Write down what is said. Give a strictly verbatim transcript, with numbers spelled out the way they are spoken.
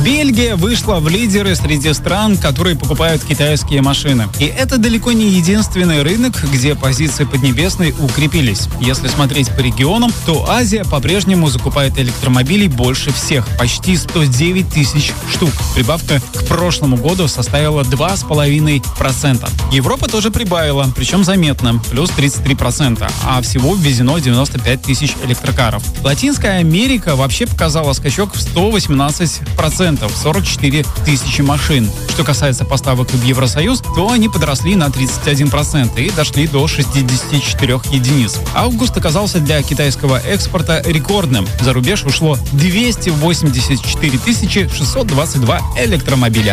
Бельгия вышла в лидеры среди стран, которые покупают китайские машины. И это далеко не единственный рынок, где позиции Поднебесной укрепились. Если смотреть по регионам, то Азия по-прежнему закупает электромобилей больше всех, почти сто девять тысяч штук. Прибавка к прошлому году составила два с половиной процента. Европа тоже прибавила, причем заметно, плюс тридцать три процента, а всего ввезено девяносто пять тысяч электрокаров. Латинская Америка вообще показала скачок в сто восемнадцать процентов, сорок четыре тысячи машин. Что касается поставок в Евросоюз, то они подросли на тридцать один процент и дошли до шестидесяти четырёх единиц. Август оказался для китайского экспорта рекордным. За рубеж ушло двести восемьдесят четыре тысячи шестьсот двадцать два электромобиля.